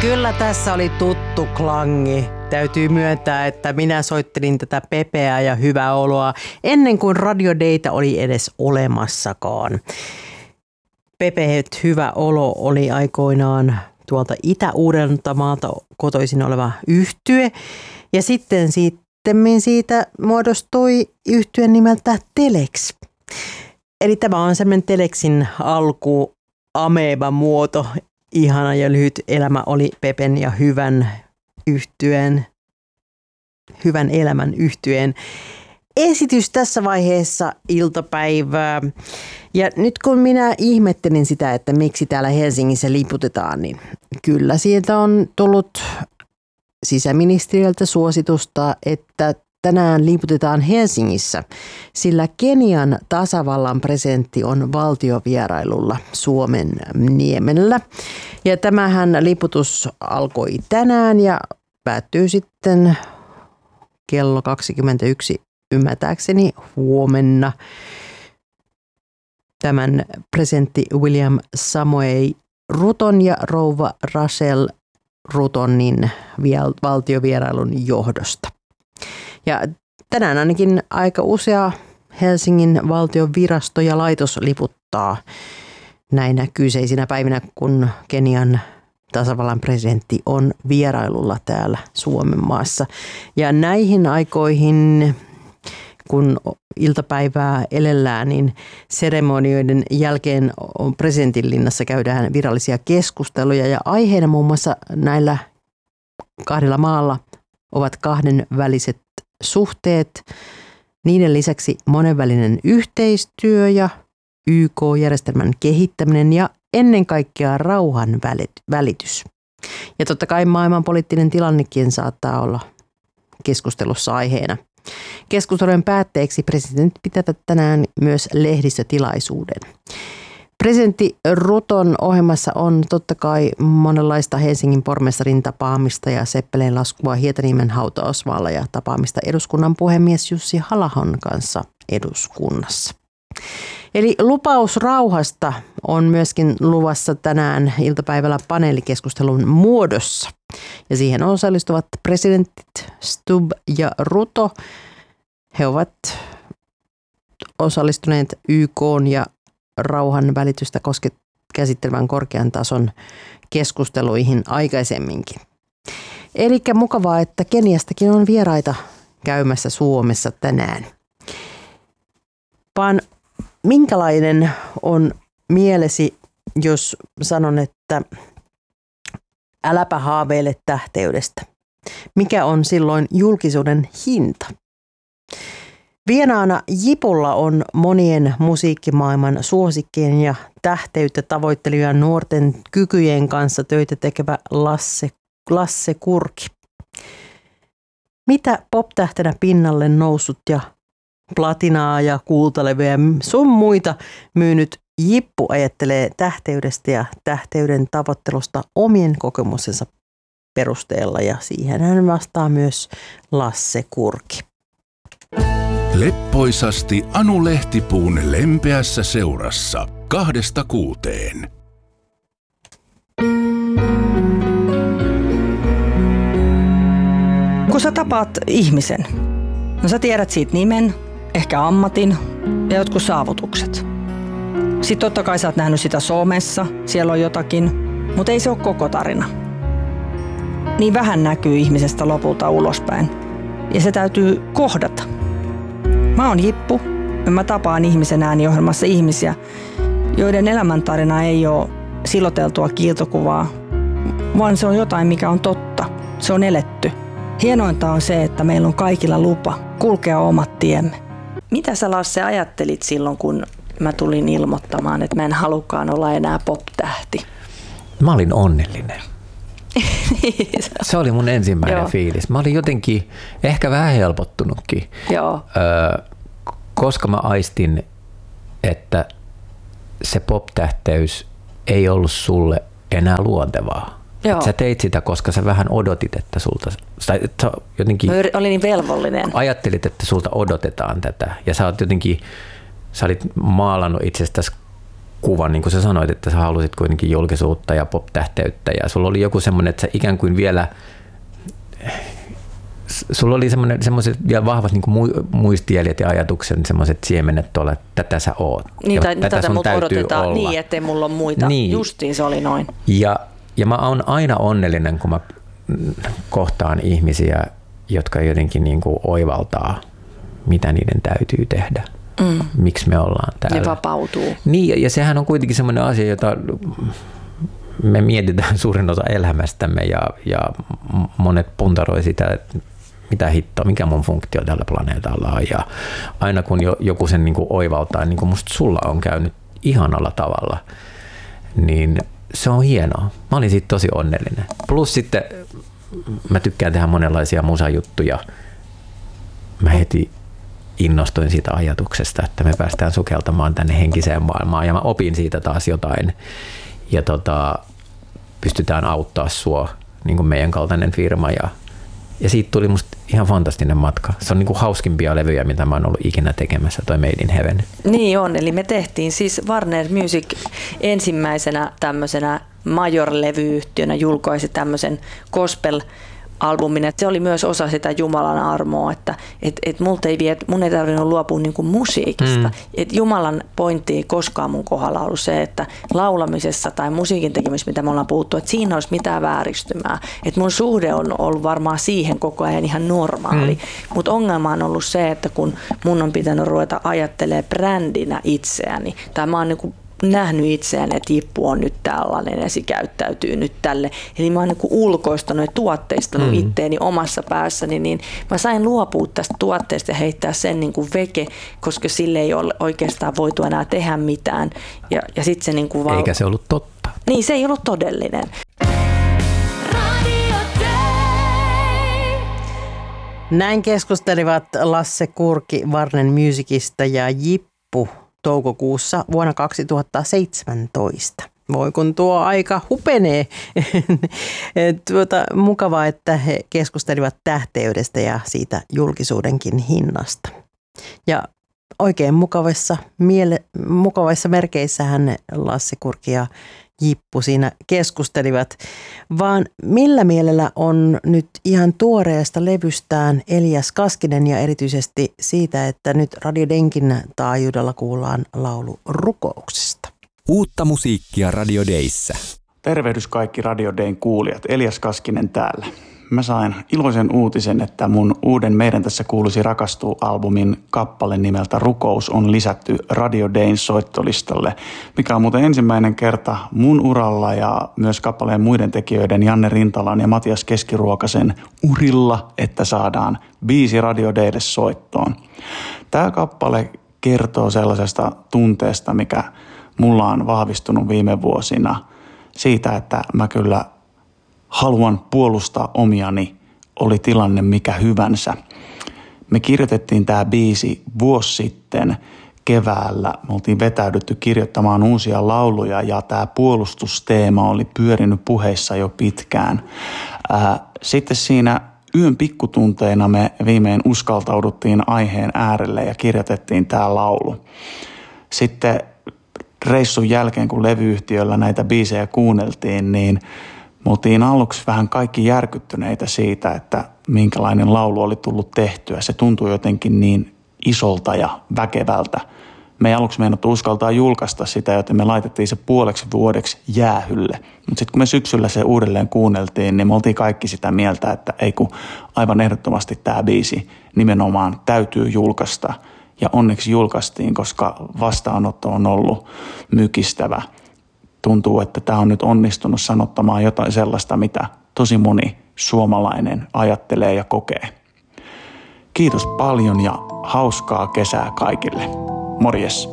Kyllä tässä oli tuttu klangi. Täytyy myöntää, että minä soittelin tätä Pepeää ja Hyvää oloa ennen kuin Radio Dayta oli edes olemassakaan. Pepeet Hyvä olo oli aikoinaan tuolta Itä-Uudeltamaalta kotoisin oleva yhtye ja sitten siitä muodostui yhtyeen nimeltä Telex. Eli tämä on semmoinen Telexin alku ameba-muoto. Ihana ja lyhyt elämä oli Pepen ja Hyvän elämän yhtyeen esitys tässä vaiheessa iltapäivää. Ja nyt kun minä ihmettelin sitä, että miksi täällä Helsingissä liputetaan, niin kyllä sieltä on tullut sisäministeriöltä suositusta, että tänään liputetaan Helsingissä, sillä Kenian tasavallan presidentti on valtiovierailulla Suomen niemellä. Ja tämähän liputus alkoi tänään ja päättyy sitten kello 21 ymmärtääkseni huomenna. Tämän presidentti William Samoei Ruton ja rouva Rachel Rutonin valtiovierailun johdosta. Ja tänään ainakin aika usea Helsingin valtion virasto ja laitos liputtaa näinä kyseisinä päivinä, kun Kenian tasavallan presidentti on vierailulla täällä Suomen maassa. Ja näihin aikoihin, kun iltapäivää elellään, niin seremonioiden jälkeen presidentinlinnassa käydään virallisia keskusteluja ja aiheena muun muassa näillä kahdella maalla ovat kahdenväliset suhteet, niiden lisäksi monenvälinen yhteistyö ja YK-järjestelmän kehittäminen ja ennen kaikkea rauhan välitys. Ja totta kai maailmanpoliittinen tilannekin saattaa olla keskustelussa aiheena. Keskustelujen päätteeksi presidentti pitää tänään myös lehdistötilaisuuden. Presidentti Ruton ohjelmassa on totta kai monenlaista Helsingin pormestarin tapaamista ja seppeleen laskua Hietaniemen hautausmaalla ja tapaamista eduskunnan puhemies Jussi Halla-ahon kanssa eduskunnassa. Eli lupaus rauhasta on myöskin luvassa tänään iltapäivällä paneelikeskustelun muodossa. Ja siihen osallistuvat presidentit Stubb ja Ruto. He ovat osallistuneet YK:n ja rauhan välitystä käsittelevän korkean tason keskusteluihin aikaisemminkin. Eli mukavaa, että Keniastakin on vieraita käymässä Suomessa tänään. Vaan minkälainen on mielesi, jos sanon, että äläpä haaveile tähteydestä? Mikä on silloin julkisuuden hinta? Vienaana Jipulla on monien musiikkimaailman suosikkien ja tähteyttä tavoittelijan nuorten kykyjen kanssa töitä tekevä Lasse Kurki. Mitä pop-tähtenä pinnalle noussut ja platinaa ja kultalevyjä sun muita myynyt Jippu ajattelee tähteydestä ja tähteyden tavoittelusta omien kokemuksensa perusteella ja siihen hän vastaa myös Lasse Kurki. Leppoisasti Anu Lehtipuun lempeässä seurassa 2–6. Kun sä tapaat ihmisen, no sä tiedät siitä nimen, ehkä ammatin ja jotkut saavutukset. Sitten totta kai sä oot nähnyt sitä somessa, siellä on jotakin, mutta ei se ole koko tarina. Niin vähän näkyy ihmisestä lopulta ulospäin ja se täytyy kohdata. Mä oon Jippu ja mä tapaan ihmisen ääniohjelmassa ihmisiä, joiden elämäntarina ei ole siloteltua kiiltokuvaa, vaan se on jotain, mikä on totta. Se on eletty. Hienointa on se, että meillä on kaikilla lupa kulkea omat tiemme. Mitä sä, Lasse, ajattelit silloin, kun mä tulin ilmoittamaan, että mä en halukaan olla enää pop-tähti? Mä olin onnellinen. Se oli mun ensimmäinen Joo. fiilis. Mä olin jotenkin ehkä vähän helpottunutkin, Joo. koska mä aistin, että se pop-tähteys ei ollut sulle enää luontevaa. Sä teit sitä, koska sä vähän odotit, että sulta, sä jotenkin olin niin velvollinen. Ajattelit, että sulta odotetaan tätä ja sä olit maalannut itsestäsi kuvan, niin kuin sä sanoit, että sä halusit kuitenkin julkisuutta ja pop-tähteyttä ja sulla oli joku semmoinen, että sä ikään kuin vielä, sulla oli semmoiset vielä vahvat niin kuin muistijäljet ja ajatuksen, semmoiset siemenet tuolla, että tätä sä oot. Niin, tätä mut odotetaan olla. Niin, ettei mulla ole muita. Niin. Justiin se oli noin. Ja mä oon aina onnellinen, kun mä kohtaan ihmisiä, jotka jotenkin niin kuin oivaltaa, mitä niiden täytyy tehdä. Miksi me ollaan täällä. Ne vapautuu. Niin, ja sehän on kuitenkin semmoinen asia, jota me mietitään suurin osa elämästämme ja monet puntaroi sitä, että mitä hittoa, mikä mun funktio tällä planeetalla on. Ja aina kun joku sen niin kuin oivaltaa, niin kuin musta sulla on käynyt ihanalla tavalla, niin se on hienoa. Mä olin siitä tosi onnellinen. Plus sitten mä tykkään tehdä monenlaisia musajuttuja. Mä heti innostuin siitä ajatuksesta, että me päästään sukeltamaan tänne henkiseen maailmaan ja mä opin siitä taas jotain ja pystytään auttaa sua, niin kuin meidän kaltainen firma ja siitä tuli musta ihan fantastinen matka. Se on niin kuin hauskimpia levyjä, mitä mä oon ollut ikinä tekemässä, toi Made in Heaven. Niin on, eli me tehtiin siis Warner Music ensimmäisenä tämmöisenä major-levyyhtiönä julkaisi tämmöisen gospel-albumin, että se oli myös osa sitä Jumalan armoa, että mun ei tarvinnut luopua niin kuin musiikista. Et Jumalan pointti ei koskaan mun kohdalla ollut se, että laulamisessa tai musiikin tekemisessä, mitä me ollaan puhuttu, että siinä olisi mitään vääristymää. Et mun suhde on ollut varmaan siihen koko ajan ihan normaali. Mutta ongelma on ollut se, että kun mun on pitänyt ruveta ajattelemaan brändinä itseäni, tai mä oon niin kuin nähnyt itseään, että Jippu on nyt tällainen ja se käyttäytyy nyt tälle. Eli mä oon niin kuin ulkoistanut ja tuotteistanut itteeni omassa päässäni, niin mä sain luopua tästä tuotteesta ja heittää sen niin kuin veke, koska sille ei ole oikeastaan voitu enää tehdä mitään. Ja sit se niin kuin eikä se ollut totta. Niin, se ei ollut todellinen. Näin keskustelivat Lasse Kurki Warner Musicista ja Jippu toukokuussa vuonna 2017. Voi kun tuo aika hupenee. Mukavaa, että he keskustelivat tähteydestä ja siitä julkisuudenkin hinnasta. Ja oikein mukavissa merkeissähän Lasse Kurki ja Jippu siinä keskustelivat, vaan millä mielellä on nyt ihan tuoreesta levystään Elias Kaskinen ja erityisesti siitä, että nyt Radio Denkin taajuudella kuullaan laulu rukouksesta. Uutta musiikkia Radio Dayssä. Tervehdys kaikki Radio Dayn kuulijat, Elias Kaskinen täällä. Mä sain iloisen uutisen, että mun uuden Meidän tässä kuuluisi rakastuu -albumin kappale nimeltä Rukous on lisätty Radio Dayn soittolistalle, mikä on muuten ensimmäinen kerta mun uralla ja myös kappaleen muiden tekijöiden Janne Rintalan ja Matias Keskiruokasen urilla, että saadaan biisi Radio Daylle soittoon. Tää kappale kertoo sellaisesta tunteesta, mikä mulla on vahvistunut viime vuosina siitä, että mä kyllä haluan puolustaa omiani, oli tilanne mikä hyvänsä. Me kirjoitettiin tämä biisi vuosi sitten keväällä. Me oltiin vetäydytty kirjoittamaan uusia lauluja ja tämä puolustusteema oli pyörinyt puheissa jo pitkään. Sitten siinä yön pikkutunteina me viimein uskaltauduttiin aiheen äärelle ja kirjoitettiin tämä laulu. Sitten reissun jälkeen, kun levyyhtiöllä näitä biisejä kuunneltiin, niin me oltiin aluksi vähän kaikki järkyttyneitä siitä, että minkälainen laulu oli tullut tehtyä. Se tuntui jotenkin niin isolta ja väkevältä. Me ei aluksi meinattu uskaltaa julkaista sitä, joten me laitettiin se puoleksi vuodeksi jäähylle. Mutta sitten kun me syksyllä se uudelleen kuunneltiin, niin me oltiin kaikki sitä mieltä, että ei kun aivan ehdottomasti tämä biisi nimenomaan täytyy julkaista. Ja onneksi julkaistiin, koska vastaanotto on ollut mykistävä. Tuntuu, että tämä on nyt onnistunut sanottamaan jotain sellaista, mitä tosi moni suomalainen ajattelee ja kokee. Kiitos paljon ja hauskaa kesää kaikille. Morjes!